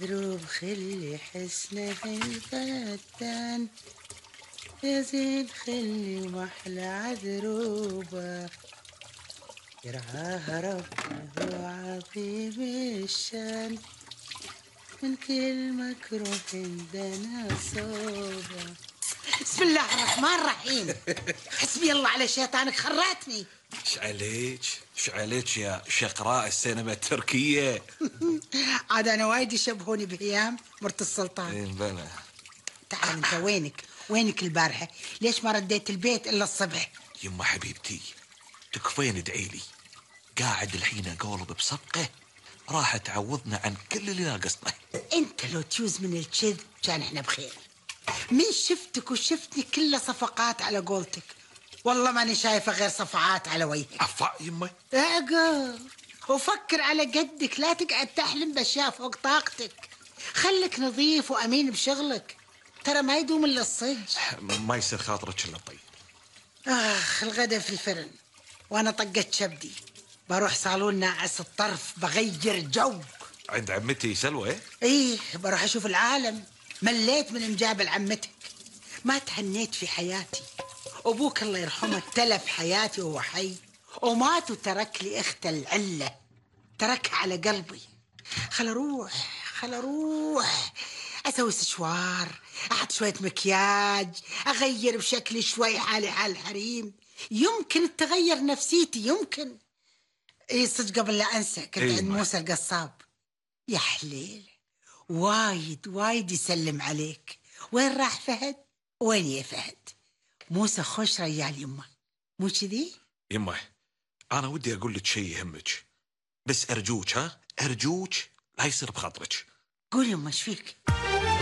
عذروب خلي حسنه الفتان، يا زين خلي محلى عذروبة، يرعاها ربه عظيم الشان، من كل مكروه عندنا صوبة. بسم الله الرحمن الرحيم. حسبي الله على شيطانك، خرعتني. ايش عليك يا شقراء السينما التركية؟ عاد انا وايد يشبهوني بهيام مرت السلطان. ايه بلا. تعال انت، وينك البارحة؟ ليش ما رديت البيت الا الصبح؟ يما حبيبتي تكفين ادعي لي، قاعد الحين اقولب بصفقة راح تعوضنا عن كل اللي ناقصنا. انت لو تيوز من الكذب كان احنا بخير. من شفتك وشفتني كلها صفقات على قولتك، والله ماني شايفة غير صفعات على وجهك. عفا يما. اعقل وفكر على قدك، لا تقعد تحلم باشياء فوق طاقتك. خليك نظيف وامين بشغلك، ترى ما يدوم الا الصج. ما يصير خاطرك الا طيب. الغدا في الفرن وانا طقت شبدي، بروح صالون ناعس الطرف بغير جو. عند عمتي سلوى؟ ايه بروح اشوف العالم، مليت من مجابل عمتك. ما تهنيت في حياتي، ابوك الله يرحمه تلف حياتي وهو حي، ومات وترك لي اخت العله، تركها على قلبي. خل اروح اسوي سشوار، احط شويه مكياج، اغير بشكلي شوي، حالي حال الحريم، يمكن تغير نفسيتي، يمكن. ايه صدق قبل لا انسى، كنت عند موسى القصاب. يا حليل، وايد يسلم عليك. وين راح فهد؟ وين يا فهد؟ موسى خوش ريال يمه، مو كذي؟ يما انا ودي اقول لك شيء يهمك، بس ارجوك ارجوك لا يصير بخاطرك. قول يمه ايش فيك؟